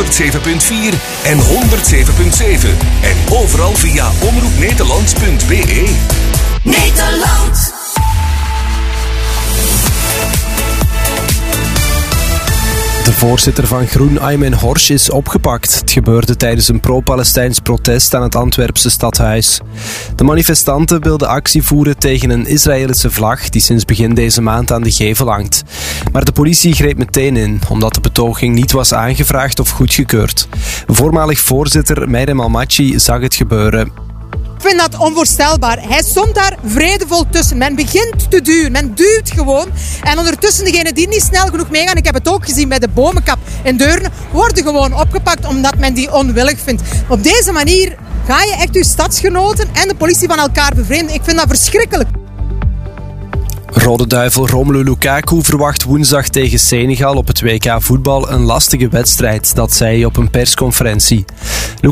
107.4 en 107.7. En overal via omroepnederland.be. Nederland. De voorzitter van Groen, Aymen Horsch, is opgepakt. Het gebeurde tijdens een pro-Palestijns protest aan het Antwerpse stadhuis. De manifestanten wilden actie voeren tegen een Israëlische vlag die sinds begin deze maand aan de gevel hangt. Maar de politie greep meteen in, omdat de betoging niet was aangevraagd of goedgekeurd. Voormalig voorzitter Meirem Almachi zag het gebeuren. Ik vind dat onvoorstelbaar. Hij stond daar vredevol tussen. Men begint te duwen. Men duwt gewoon. En ondertussen degenen die niet snel genoeg meegaan, ik heb het ook gezien bij de bomenkap in Deurne, worden gewoon opgepakt omdat men die onwillig vindt. Op deze manier ga je echt je stadsgenoten en de politie van elkaar bevreemden. Ik vind dat verschrikkelijk. Rode Duivel Romelu Lukaku verwacht woensdag tegen Senegal op het WK voetbal een lastige wedstrijd. Dat zei hij op een persconferentie.